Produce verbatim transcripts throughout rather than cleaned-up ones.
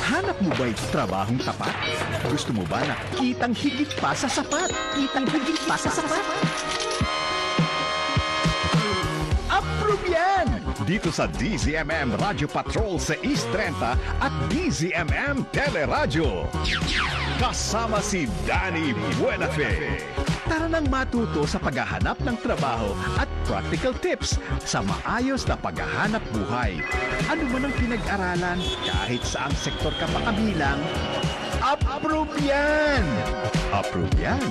Hanap mo ba'y trabahong tapat? Gusto mo ba na kitang higit pa sa sapat? Kitang higit pa sa sapat? Approve yan! Dito sa D Z M M Radio Patrol sa East thirty at D Z M M Teleradyo. Kasama si Danny Buenafe. Tara nang matuto sa paghahanap ng trabaho at practical tips sa maayos na paghahanap buhay. Ano man ang pinag-aralan, kahit saang sektor ka pa kabilang, approve yan! Approve yan!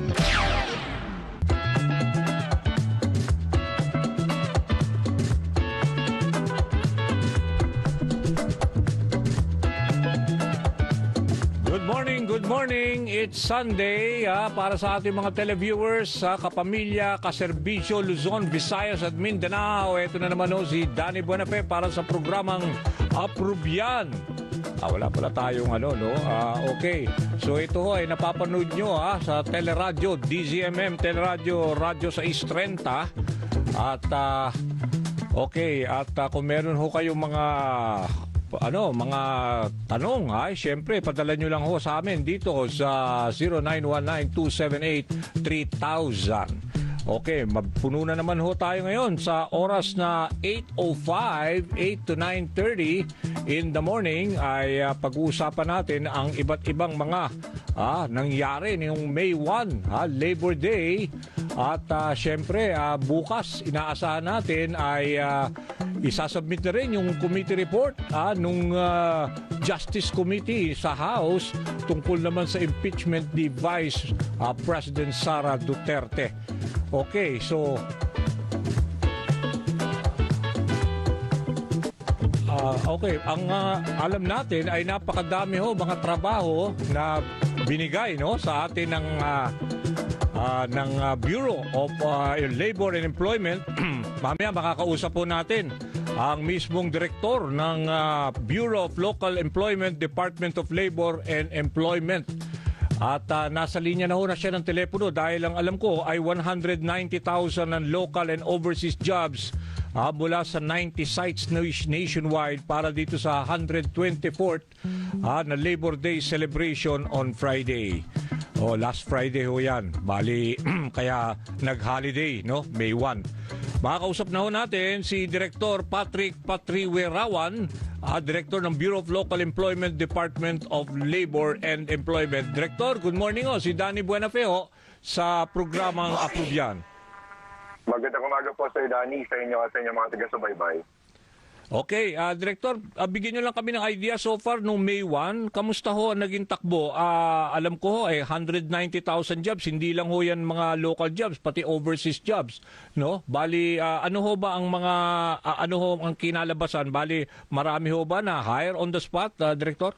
Good morning, good morning. It's Sunday ah, para sa ating mga televiewers sa Kapamilya, Kaserbisyo, Luzon, Visayas at Mindanao. Ito na naman o si Danny Buenafe para sa programang Approve Yan. Ah, wala pala tayong ano, no? Ah, okay. So ito ho ay napapanood nyo ah, sa Teleradyo, D Z M M, Teleradyo, Radyo sa East thirty. At ah, okay, at ah, kung meron ho kayong mga ano, mga tanong, ay syempre padala nyo lang ho sa amin dito sa zero nine one nine two seven eight three thousand. Okay, magpuno na naman ho tayo ngayon sa oras na eight oh five, eight to nine thirty in the morning ay uh, pag-uusapan natin ang iba't ibang mga ah, nangyari ngayong May first, ah, Labor Day. At uh, syempre uh, bukas inaasahan natin ay uh, isasubmit na rin yung committee report ah, nung uh, Justice Committee sa House tungkol naman sa impeachment ni Vice uh, President Sara Duterte. Okay, so uh, okay, ang uh, alam natin ay napakadami ho mga trabaho na binigay no sa atin ng uh, uh, ng uh, Bureau of uh, Labor and Employment. Mamaya makakausap po natin ang mismong direktor ng uh, Bureau of Local Employment, Department of Labor and Employment. At uh, nasa linya na ho na siya ng telepono dahil ang alam ko ay one hundred ninety thousand ng local and overseas jobs uh, mula sa ninety sites nationwide para dito sa one hundred twenty-fourth uh, na Labor Day celebration on Friday. Oh, last Friday ho yan. Bali, kaya nag-holiday, no? May first. Makakausap na ho natin si Director Patrick Patriwerawan, uh, Director ng Bureau of Local Employment, Department of Labor and Employment. Director, good morning ho. Si Danny Buenafe ho sa programang Approve Yan. Magandang umaga po Sir Danny, sa inyo at sa inyong mga taga-subaybay. Okay, uh, Director, uh, bigyan nyo lang kami ng idea so far nung May first. Kamusta ho ang naging takbo? Uh, alam ko ho, eh, one hundred ninety thousand jobs. Hindi lang ho yan mga local jobs, pati overseas jobs. No? Bali, uh, ano ho ba ang mga, uh, ano ho ang kinalabasan? Bali, marami ho ba na hire on the spot, uh, Director?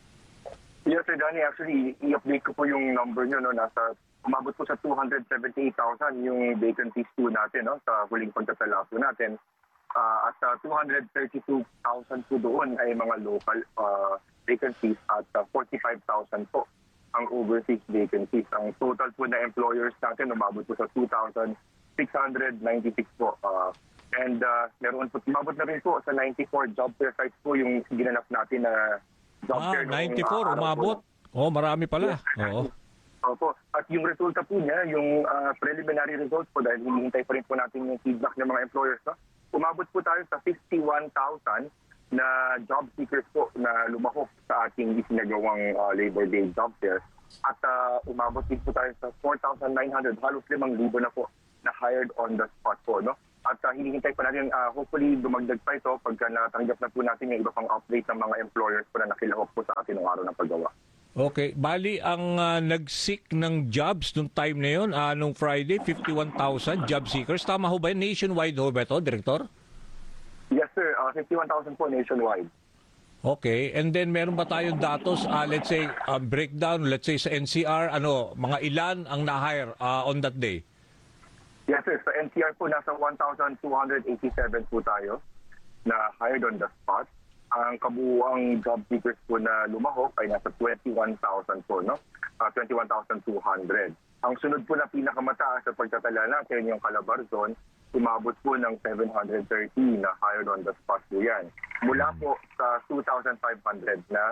Yes, Sir Danny. Actually, i-update ko po yung number nyo. No? Nasa, umabot po sa two hundred seventy-eight thousand yung vacancies po natin no? Sa huling pagtatala po natin. Uh, at uh, two hundred thirty-two thousand po doon ay mga local uh, vacancies at uh, forty-five thousand po ang overseas vacancies. Ang total po na employers natin umabot po sa two thousand six hundred ninety-six po. Uh, and uh, meron po, umabot na rin po sa ninety-four job fair sites po yung ginanap natin na job ah, fair. ninety-four, uh, umabot? Oo, oh, marami pala. Oo. Opo. At yung resulta po niya, yung uh, preliminary results po dahil hinihintay pa rin po natin yung feedback ng mga employers, no? Umabot po tayo sa fifty-one thousand na job seekers po na lumahok sa ating isinagawang uh, Labor Day job fair. At uh, umabot din po tayo sa four thousand nine hundred, halos limang libo na po na hired on the spot po. No? At uh, hinihintay pa natin, uh, hopefully dumagdag pa ito pagka natanggap na po natin yung iba pang update ng mga employers po na nakilahok po sa atin ng araw ng paggawa. Okay. Bali, ang uh, nag-seek ng jobs nung time na yun, uh, nung Friday, fifty-one thousand job seekers. Tama ho ba yun? Nationwide ho ba ito, Director? Yes, sir. Uh, fifty-one thousand po nationwide. Okay. And then, meron ba tayong datos, uh, let's say, uh, breakdown, let's say sa N C R, ano, mga ilan ang na-hire uh, on that day? Yes, sir. Sa N C R po, nasa one thousand two hundred eighty-seven po tayo na hired on the spot. Ang kabuuang job seekers po na lumahok ay nasa twenty-one thousand po, no? Uh, twenty-one thousand two hundred. Ang sunod po na pinakamataas sa pagtatala natin, yung Calabarzon, umabot po ng seven hundred thirty na hired on the spot po yan. Mula po sa two thousand five hundred na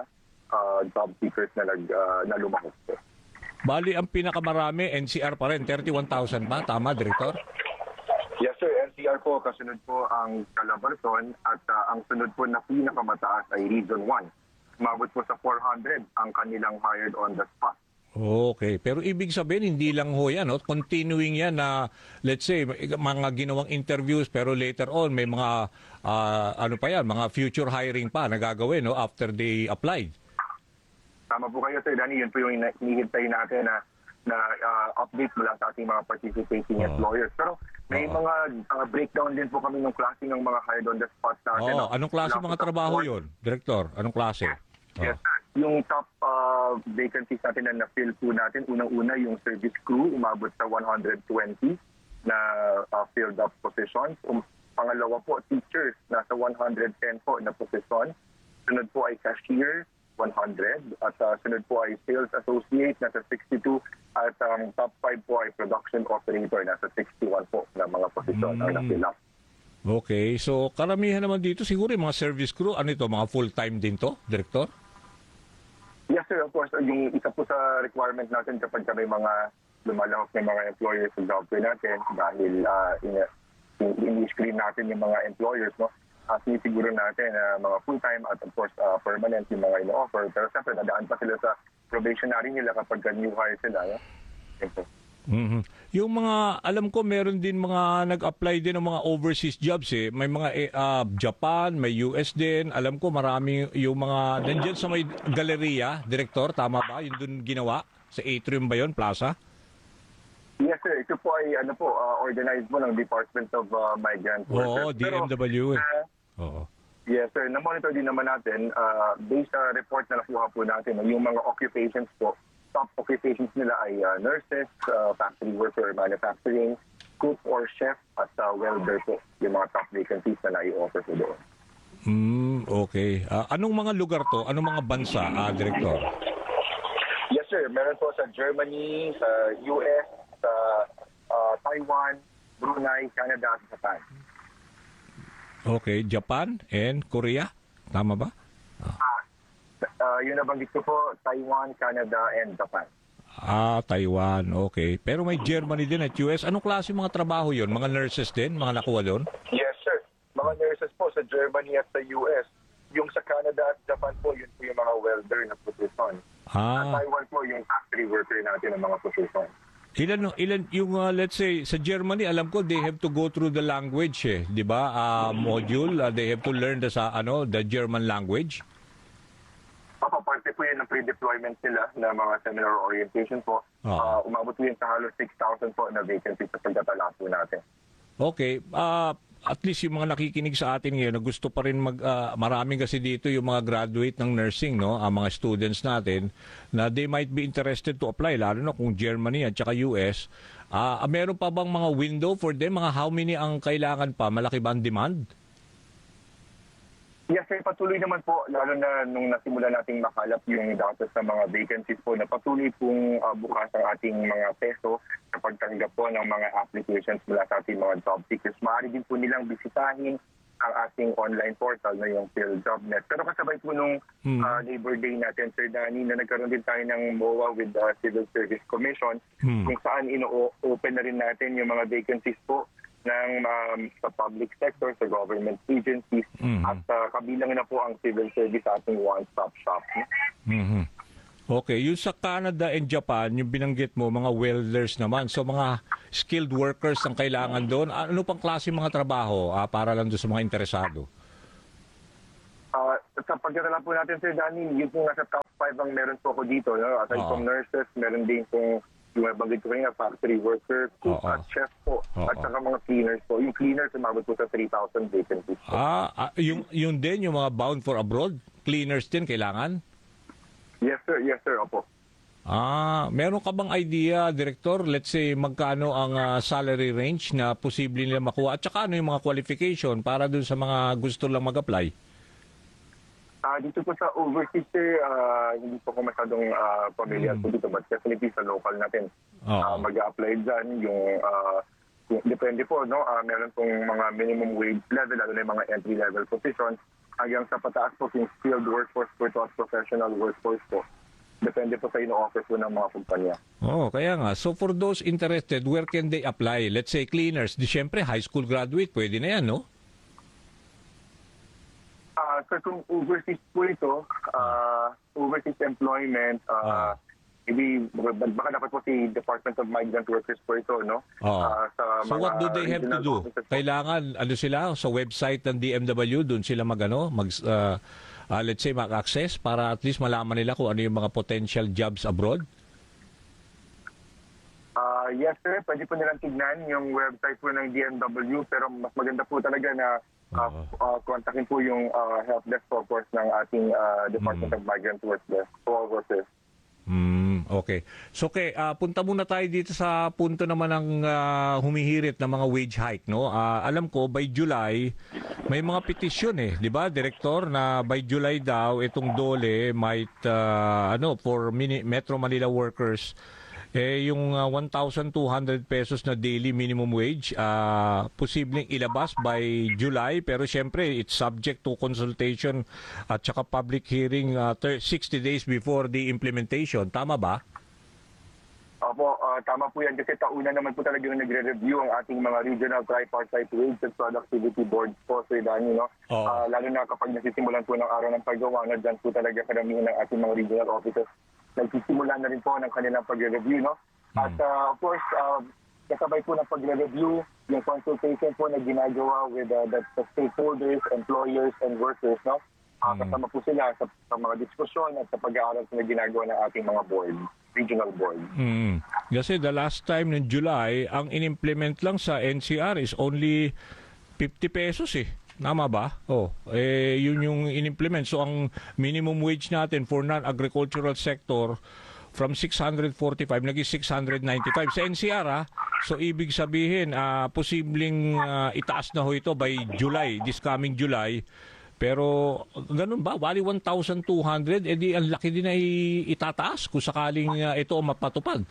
uh, job seekers na, nag, uh, na lumahok po. Bali, ang pinakamarami, N C R pa rin, thirty-one thousand ba? Tama, Director? Yes sir, N C R po, kasunod po ang Calabarzon at uh, ang sunod po na pinakamataas ay Region one. Umabot po sa four hundred ang kanilang hired on the spot. Okay, pero ibig sabihin hindi lang ho yan, no? Continuing yan na let's say mga ginawang interviews pero later on may mga uh, ano pa yan, mga future hiring pa na gagawin, no, after they applied. Tama po kayo Sir Danny, yun po yung hinihintay natin na na uh, update mula sa ating mga participating uh, employers. Pero may uh, mga uh, breakdown din po kami ng klase ng mga hired on the spot natin. Oh, anong klase mga trabaho yon, Director? Anong klase? Yes, sir. Yung top uh, vacancies natin na na-fill po natin, unang-una yung service crew, umabot sa one hundred twenty na uh, filled up positions. Um, pangalawa po, teachers, nasa one hundred ten po na position. Sunod po ay cashier, one hundred. At uh, sunod po ay sales associate, nasa sixty-two. At um, top five po ay production operator, nasa sixty-one po na mga posisyon mm. ang na-fill up. Okay, so karamihan naman dito siguro yung mga service crew, ano ito, mga full-time din to, Director? Yes sir, of course. Yung isa po sa requirement natin kapag may mga lumalahok ng mga employers sa job fair natin dahil uh, in-screen natin yung mga employers, no? Uh, sinisiguro natin na uh, mga full-time at of course uh, permanent yung mga ino-offer. Pero siyempre, nadaan pa sila sa probationary nila kapag new hire sila. No? Okay. Mm-hmm. Yung mga, alam ko meron din mga nag-apply din ng mga overseas jobs eh. May mga uh, Japan, may U S din. Alam ko marami yung mga, nandiyan sa may galeria, Director, tama ba? Yung dun ginawa? Sa Atrium ba yun, Plaza? Yes sir, ito po ay ano po, uh, organized mo ng Department of uh, Migrant Workers. Oo, D M W eh. Uh, Oo. Yes sir, na-monitor din naman natin, uh, based sa report na nakuha po natin, yung mga occupations po, top occupations nila ay uh, nurses, uh, factory worker, manufacturing, cook or chef, at uh, welder po, yung mga top vacancies na nai-offer po doon. Hmm, okay. Uh, anong mga lugar to? Anong mga bansa, uh, Director? Yes sir, meron po sa Germany, sa U S, sa uh, Taiwan, Brunei, Canada, at Japan. Okay, Japan and Korea? Tama ba? Ah. Uh, yun nabanggit ko po, Taiwan, Canada, and Japan. Ah, Taiwan, okay. Pero may Germany din at U S. Anong klase mga trabaho yon? Mga nurses din? Mga nakuha doon? Yes, sir. Mga nurses po sa Germany at sa U S. Yung sa Canada at Japan po, yun po yung mga welder na position. Ah. Sa Taiwan po, yung factory worker natin ng mga position. Ilan, ilan yung, uh, let's say, sa Germany, alam ko, they have to go through the language, eh. Di ba? Uh, module, uh, they have to learn the, sa, ano, the German language. Opo, parte po yun ng pre-deployment nila na mga seminar orientation po. Oh. Uh, umabot po yun sa halos six thousand po na vacancies sa pagtatala po natin. Okay. Uh, at least yung mga nakikinig sa atin ngayon na gusto pa rin mag, uh, maraming kasi dito yung mga graduate ng nursing, no? Ang mga students natin na they might be interested to apply, lalo na kung Germany at saka U S. Uh, meron pa bang mga window for them? Mga how many ang kailangan pa? Malaki ba ang demand? Yes, sir, patuloy naman po, lalo na nung nasimula nating makalap yung data sa mga vacancies po, na patuloy pong uh, bukas ang ating mga peso sa pagtanggap po ng mga applications mula sa ating mga job seekers. Maaari din po nilang bisitahin ang ating online portal na yung PhilJobNet. Pero kasabay po nung hmm. uh, Labor Day natin, Sir Danny, na nagkaroon din tayo ng M O A with the Civil Service Commission, hmm. kung saan ino-open na rin natin yung mga vacancies po ng um, sa public sector, sa government agencies, mm-hmm. at uh, kabilang na po ang civil service ating one-stop shop. Mm-hmm. Okay, yung sa Canada and Japan, yung binanggit mo, mga welders naman. So mga skilled workers ang kailangan doon. Ano pang klase mga trabaho uh, para lang doon sa mga interesado? Uh, sa pagkatala po natin, Sir Danny, yun po nasa top five ang meron po ako dito. No? Aside from nurses, meron din pong yung nabanggit ko rin, factory worker, cook Oo. at chef po, Oo. at saka mga cleaners po. Yung cleaners, umabot po sa three thousand vacancies po. Ah, ah, yung, yung din, yung mga bound for abroad, cleaners din kailangan? Yes, sir. Yes, sir. Opo. Ah, meron ka bang idea, Director, let's say, magkano ang uh, salary range na posible nila makuha? At saka ano yung mga qualification para dun sa mga gusto lang mag-apply? Uh, dito po sa overseas, sir, uh, hindi po ko masyadong uh, familiar mm. po dito, but definitely sa local natin. Oh. Uh, mag-a-apply dyan yung, uh, yung, depende po, no? Uh, meron pong mga minimum wage level, lalo na yung mga entry-level position. hanggang sa pataas po yung skilled workforce po ito at professional workforce po. Depende po sa ino-offer po ng mga kumpanya. Oh, kaya nga. So for those interested, where can they apply? Let's say cleaners. Di syempre, high school graduate, pwede na yan, no? Uh, sir, kung overseas po ito, uh, overseas employment, uh, Ah. maybe, baka dapat po si Department of Migrant Workers po ito, no? Oo. Uh, sa So mga what do they have to regional do? offices po. Kailangan, ano sila, sa website ng D M W, doon sila mag-ano, mag, uh, uh, let's say, mag-access para at least malaman nila kung ano yung mga potential jobs abroad? Uh, yes, sir. Pwede po nilang tignan yung website po ng D M W, pero mas maganda po talaga na uh, Oo. uh, kontakin po yung uh, help desk po, of course, ng ating uh, Department of Migrant Workers. Workers. Hmm, okay. So okay, ah, punta muna tayo dito sa punto naman ng ah, humihirit ng mga wage hike, no? Ah, alam ko by July may mga petisyon eh, 'di ba, Director, na by July daw itong DOLE might ah, ano for mini, Metro Manila workers eh yung ah, one thousand two hundred pesos na daily minimum wage ah posibleng ilabas by July, pero syempre it's subject to consultation at saka public hearing ah, thir- sixty days before the implementation. Tama ba? Opo, uh, tama po yan kasi tauna naman po talaga yung nagre-review ang ating mga regional tripartite wage and productivity boards po, Sir Danny, no? Oo. Uh, lalo na kapag nasisimulan po ng araw ng paggawa, na dyan po talaga karamihan ng ating mga regional officers nagsisimula na rin po ng kanilang pagre-review, no? At uh, of course, uh, kasabay po ng pagre-review, yung consultation po na ginagawa with uh, the, the stakeholders, employers, and workers, no? Uh, kasama po sila sa, sa mga diskusyon at sa pag-aaral na ginagawa ng ating mga board, regional board. Mm. Kasi the last time ng July, ang in-implement lang sa N C R is only fifty pesos eh. Tama ba? Oh, eh yun yung in-implement. So ang minimum wage natin for non-agricultural sector from six hundred forty-five naging six hundred ninety-five sa N C R, ah. So ibig sabihin ah, posibleng ah, itaas na ho ito by July, this coming July. Pero ganun ba? Bali one thousand two hundred, edi ang laki din ay itataas kung sakaling ah, ito mapatupad.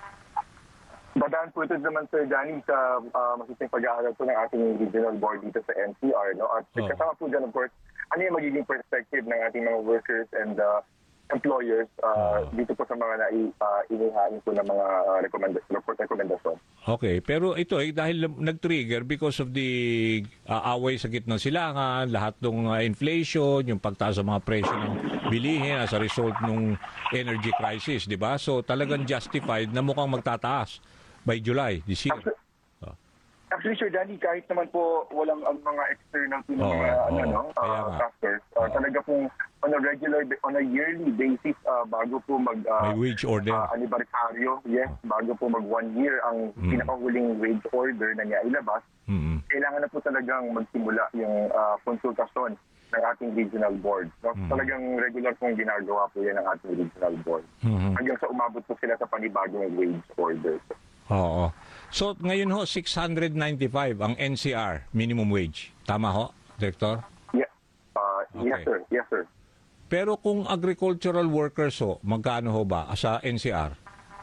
Badaan po ito naman, Sir Danny, sa uh, masising pag-aaral po ng ating regional board dito sa N C R. No? At Oh. kasama po dyan, of course, ano yung magiging perspective ng ating mga workers and uh, employers uh, Oh. dito po sa mga nai, uh, inihain po ng mga uh, recommenda- report recommendation. Okay, pero ito eh dahil nag-trigger because of the uh, away sa gitna ng silangan, lahat ng uh, inflation, yung pagtaas ng mga presyo ng bilihin as a result ng energy crisis, di ba? So talagang justified na mukhang magtataas by July this year. Actually, Oh. actually, Sir Danny, kahit naman po walang ang mga external po ng Oo, mga ano, oo. no, Kaya uh, nga. factors, uh, Oo. talaga pong on a regular, on a yearly basis, uh, bago po mag uh, May wage order. uh, anibersaryo, yes, bago po mag one year ang Mm. pinakahuling wage order na niya ilabas, Mm. kailangan na po talagang magsimula yung uh, konsultasyon ng ating regional board. No? Mm. Talagang regular pong ginagawa po yan ng ating regional board. Mhm. Hanggang sa umabot po sila sa panibagong wage order. Oo. So ngayon ho six hundred ninety-five ang N C R minimum wage. Tama ho, Director? Yes, uh, yes Okay. sir, yes sir. Pero kung agricultural workers ho, magkano ho ba sa N C R?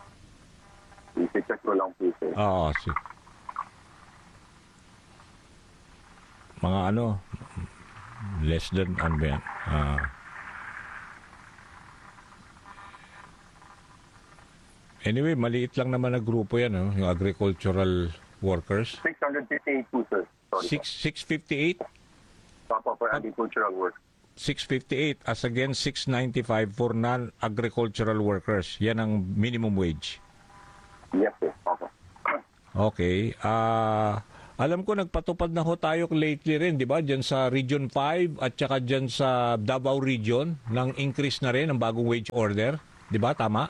I-check ko lang po sir. Oo, si mga ano, less than, ano ba yan? Ah. Anyway, maliit lang naman na grupo yan, no? Yung agricultural workers. six hundred fifty-eight po sir. Sorry. Six, six fifty-eight? Papa for agricultural work. six fifty-eight as against six ninety-five for non-agricultural workers. Yan ang minimum wage. Yes sir, Papa. Okay. Ah, alam ko nagpatupad na ho tayo lately rin, di ba? Diyan sa Region five at saka diyan sa Davao Region ng increase na rin ng bagong wage order. Di ba? Tama?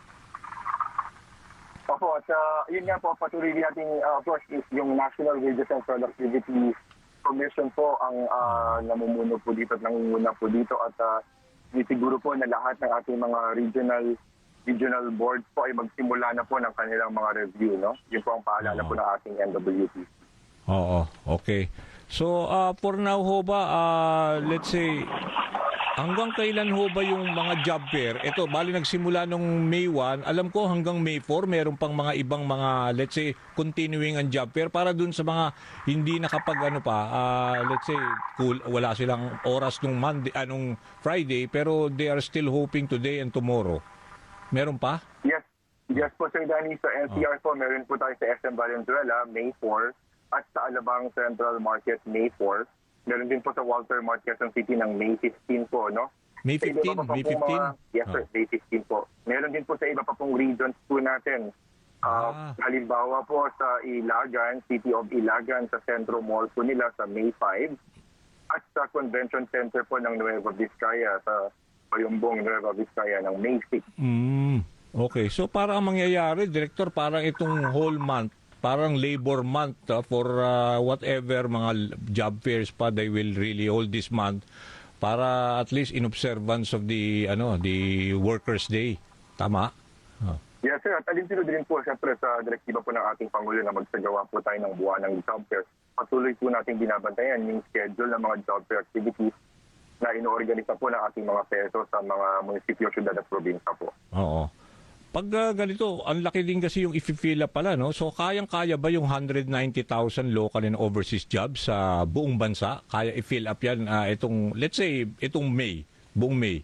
Opo, at uh, yun nga po, patuloy din natin, uh, of course, is yung National Wages and Productivity Commission po ang uh, namumuno po dito at nangunguna po dito at uh, siguro po na lahat ng ating mga regional regional boards po ay magsimula na po ng kanilang mga review, no? Yun po ang paalala po ng ating N W P. Oo. Okay. So, uh, for now ho ba, uh, let's say, Hanggang kailan ho ba yung mga job fair? Ito, bali nagsimula nung May first, alam ko hanggang May fourth, meron pang mga ibang mga, let's say, continuing ang job fair para dun sa mga hindi nakapag ano pa, ah, let's say, cool, wala silang oras nung Monday, anong Friday, pero they are still hoping today and tomorrow. Meron pa? Yes. Yes po, Sir Danny. Sa N C R po, meron po tayo sa S M Valenzuela, May fourth, at sa Alabang Central Market, May fourth. Meron din po sa Walter Mart, Quezon City ng May fifteenth po, no? May Sa iba fifteenth? pa pa May pong fifteenth? mga- yes, sir. Oh. May fifteenth po. Meron din po sa iba pa pong regions po natin. Uh, Ah. Halimbawa po sa Ilagan, City of Ilagan, sa Centro Mall po nila sa May fifth. At sa Convention Center po ng Nueva Vizcaya, sa Bayumbong, Nueva Vizcaya ng May sixth. Mm, okay. So para ang mangyayari, Director, parang itong whole month, parang labor month ah, for ah, whatever mga l- job fairs pa they will really hold this month para at least in observance of the ano the Workers' Day. Tama? Ah. Yes, sir. At alinsunod din po, syempre, sa direktiba po ng ating Pangulo na magsagawa po tayo ng buwan ng job fair. Patuloy po natin binabantayan yung schedule ng mga job fair activities na inoorganisa po ng ating mga peso sa mga munisipyo, syudad at probinsya po. Oo. Pag ah, ganito, ang laki din kasi yung i-fill up pala, no? So, kayang-kaya ba yung one hundred ninety thousand local and overseas jobs sa buong bansa? Kaya i-fill up yan ah, itong, let's say, itong May, buong May?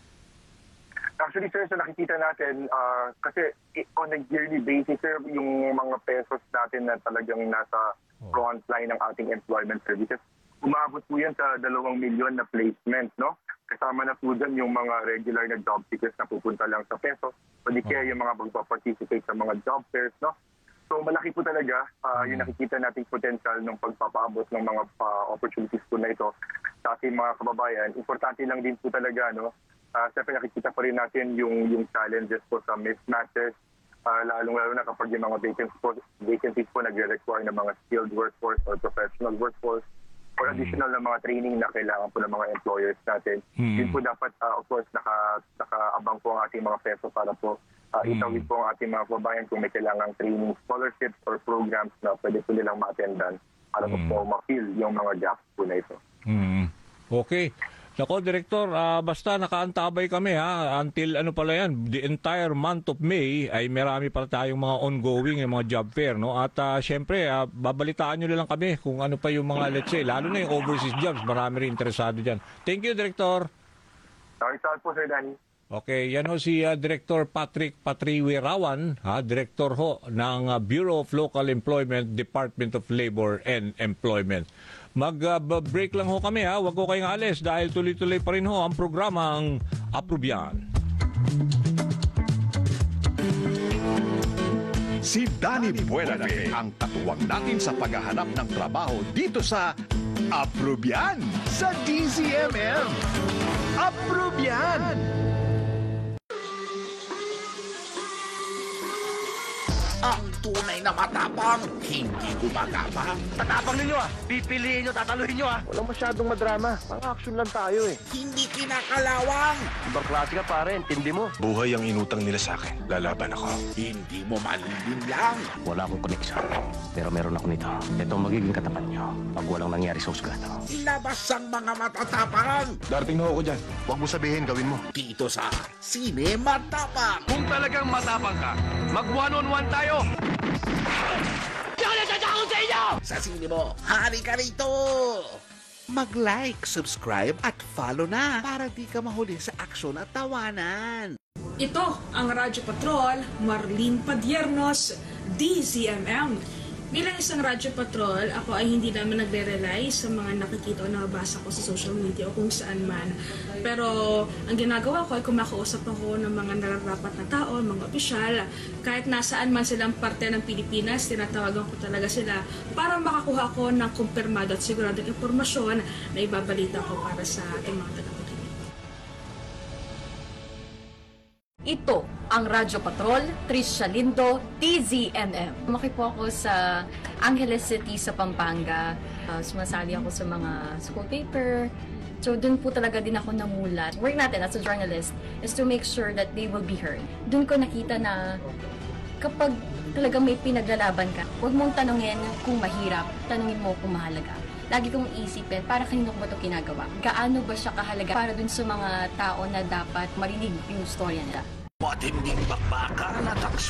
Actually, sir, sa nakikita natin, ah, kasi i- on a yearly basis, sir, yung mga pesos natin na talagang nasa front line ng ating employment services, umabot po yan sa dalawang milyon na placement, no? Kasama na po dyan yung mga regular na job seekers na pupunta lang sa peso, o di kaya yung mga magpa-participate sa mga job fairs, no? So malaki po talaga ah, yung nakikita nating potential ng pagpapaabot ng mga ah, opportunities po na ito sa ating mga kababayan. Importante lang din po talaga, no? Uh, Siyempre nakikita pa rin natin yung, yung challenges po sa mismatches, uh, lalong-lalo na kapag yung mga vacancies po, vacancies po nagre-require ng mga skilled workforce or professional workforce or additional na mga training na kailangan po ng mga employers natin. Mm. Yun po dapat, uh, of course, naka, nakaabang po ang ating mga peso para po uh, itawid po ang ating mga kababayan kung may kailangang training scholarships or programs na pwede po nilang ma-attendan para po, po ma-fill yung mga gaps po na ito. Mm. Okay. Nako, Director, ah, basta nakaantabay kami ha, until ano pala yan, the entire month of May ay marami pa tayong mga ongoing yung mga job fair, no? At ah, syempre, ah, babalitaan nyo na lang kami kung ano pa yung mga, let's say, lalo na yung overseas jobs, marami rin interesado dyan. Thank you, Director. Okay, saan po, Sir Danny? Okay, yan ho si ah, Director Patrick Patriwirawan, ha, Director ho ng ah, Bureau of Local Employment, Department of Labor and Employment. Mag-break lang ho kami ha, huwag ko kayong alis dahil tuloy-tuloy pa rin ho ang programang Aprubian. Si Danny Buenafe ang katuwang natin sa paghahanap ng trabaho dito sa Aprubian sa D Z M M. Aprubian! Ang tunay na matapang, hindi gumagapang. Tatapang ninyo ah. Pipiliin nyo, tataluhin nyo ah. Walang masyadong madrama. Pang-action lang tayo eh. Hindi kinakalawang. Ibang klase ka pare, intindi mo. Buhay ang inutang nila sa akin. Lalaban ako. Hindi mo malinlang. Wala akong koneksyon. Pero meron ako nito. Ito ang magiging katapat nyo pag walang nangyari sa husgado. Labas ang mga matatapang. Darating na ako dyan. Huwag mo sabihin, gawin mo. Dito sa Sine Matapang. Kung talagang matapang ka, mag one on one tayo. Di ako natatakot sa inyo! Sa sine mo, hari ka rito. Mag-like, subscribe at follow na para di ka mahuli sa aksyon at tawanan. Ito ang Radyo Patrol, Marlene Padiernos, D Z M M. Bilang isang Radyo Patrol, ako ay hindi naman nagre-rely sa mga nakikita o nabasa ko sa social media o kung saan man. Pero ang ginagawa ko ay kumakausap ako ng mga nararapat na tao, mga opisyal. Kahit nasaan man silang parte ng Pilipinas, tinatawagan ko talaga sila para makakuha ko ng kumpirmado at siguradong impormasyon na ibabalita ko para sa ating mga tagapakinig. Ito ang Radyo Patrol, Tricia Lindo, D Z M M. Lumaki po ako sa Angeles City sa Pampanga. Uh, sumasali ako sa mga school paper. So dun po talaga din ako namulat. Work natin as a journalist is to make sure that they will be heard. Dun ko nakita na kapag talagang may pinaglalaban ka, huwag mong tanungin kung mahirap, tanungin mo kung mahalaga. lagi kong isipin, para kanino ko ba ito ginagawa? Gaano ba siya kahalaga para dun sa mga tao na dapat marinig yung storya nila? Matinding bakbakan at aksyon.